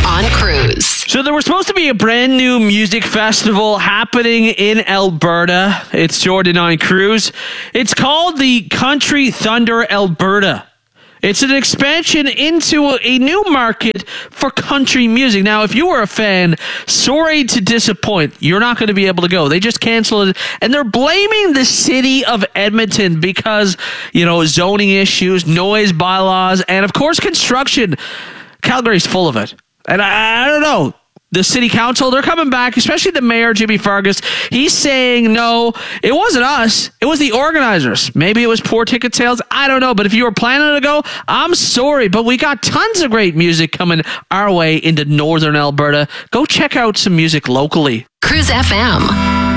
on Cruise. So there was supposed to be a brand new music festival happening in Alberta. It's Jordan on Cruise. It's called the Country Thunder Alberta. It's an expansion into a new market for country music. Now, if you were a fan, sorry to disappoint. You're not going to be able to go. They just canceled it. And they're blaming the city of Edmonton because, zoning issues, noise bylaws, and, of course, construction. Calgary's full of it. And I don't know. The city council, they're coming back, especially the mayor, Jimmy Fargus. He's saying, no, it wasn't us. It was the organizers. Maybe it was poor ticket sales. I don't know. But if you were planning to go, I'm sorry. But we got tons of great music coming our way into northern Alberta. Go check out some music locally. Cruise FM.